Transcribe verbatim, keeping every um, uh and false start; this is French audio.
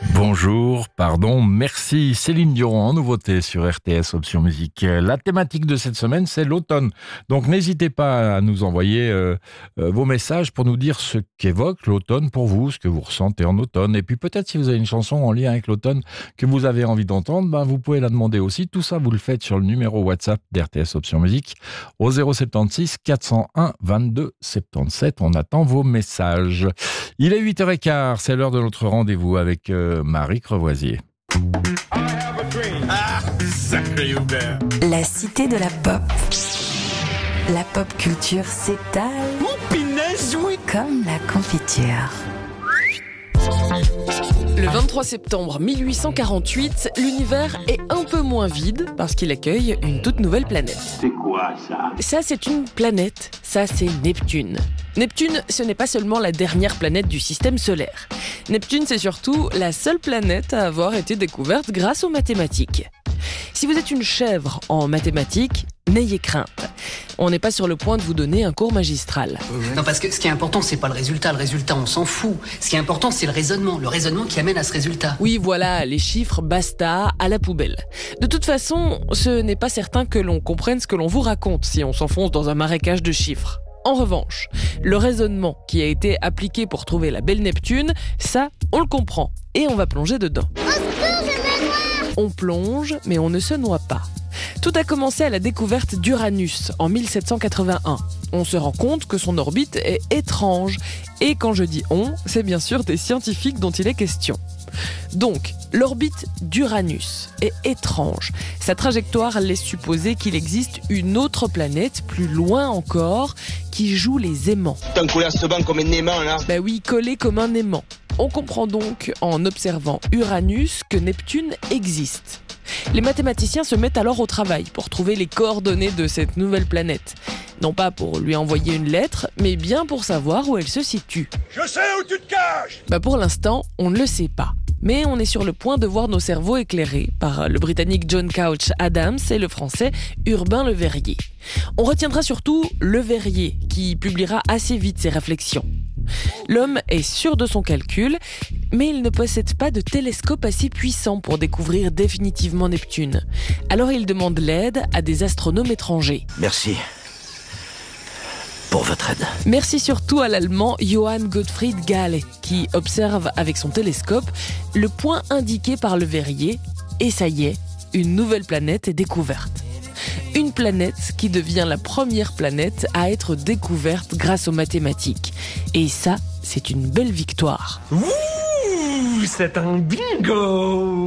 Bonjour, pardon, merci. Céline Dion en nouveauté sur R T S Option Musique. La thématique de cette semaine, c'est l'automne. Donc n'hésitez pas à nous envoyer euh, euh, vos messages pour nous dire ce qu'évoque l'automne pour vous, ce que vous ressentez en automne. Et puis peut-être si vous avez une chanson en lien avec l'automne que vous avez envie d'entendre, ben, vous pouvez la demander aussi. Tout ça, vous le faites sur le numéro WhatsApp d'R T S Option Musique au zéro soixante-six quatre cent un vingt-deux soixante-dix-sept. On attend vos messages. Il est huit heures quinze, c'est l'heure de notre rendez-vous avec euh, Marie Crevoisier. Ah, sacré Hubert. La cité de la pop. La pop culture s'étale. Oh, punaise, oui. Comme la confiture. Le vingt-trois septembre mille huit cent quarante-huit, l'univers est un peu moins vide parce qu'il accueille une toute nouvelle planète. C'est quoi ça? Ça, c'est une planète. Ça, c'est Neptune. Neptune, ce n'est pas seulement la dernière planète du système solaire. Neptune, c'est surtout la seule planète à avoir été découverte grâce aux mathématiques. Si vous êtes une chèvre en mathématiques, n'ayez crainte. On n'est pas sur le point de vous donner un cours magistral. Non, parce que ce qui est important, c'est pas le résultat. Le résultat, on s'en fout. Ce qui est important, c'est le raisonnement. Le raisonnement qui amène à ce résultat. Oui, voilà, les chiffres, basta, à la poubelle. De toute façon, ce n'est pas certain que l'on comprenne ce que l'on vous raconte si on s'enfonce dans un marécage de chiffres. En revanche, le raisonnement qui a été appliqué pour trouver la belle Neptune, ça, on le comprend. Et on va plonger dedans. On plonge, mais on ne se noie pas. Tout a commencé à la découverte d'Uranus en mille sept cent quatre-vingt-un. On se rend compte que son orbite est étrange. Et quand je dis « on », c'est bien sûr des scientifiques dont il est question. Donc, l'orbite d'Uranus est étrange. Sa trajectoire laisse supposer qu'il existe une autre planète, plus loin encore, qui joue les aimants. T'as collé à ce banc comme un aimant, là. Bah oui, collé comme un aimant. On comprend donc, en observant Uranus, que Neptune existe. Les mathématiciens se mettent alors au travail pour trouver les coordonnées de cette nouvelle planète. Non pas pour lui envoyer une lettre, mais bien pour savoir où elle se situe. Je sais où tu te caches. Bah pour l'instant, on ne le sait pas. Mais on est sur le point de voir nos cerveaux éclairés par le Britannique John Couch Adams et le Français Urbain Le Verrier. On retiendra surtout Le Verrier, qui publiera assez vite ses réflexions. L'homme est sûr de son calcul, mais il ne possède pas de télescope assez puissant pour découvrir définitivement Neptune. Alors il demande l'aide à des astronomes étrangers. Merci pour votre aide. Merci surtout à l'Allemand Johann Gottfried Galle, qui observe avec son télescope le point indiqué par Le Verrier, et ça y est, une nouvelle planète est découverte. Une planète qui devient la première planète à être découverte grâce aux mathématiques. Et ça, c'est une belle victoire. Ouh, c'est un bingo.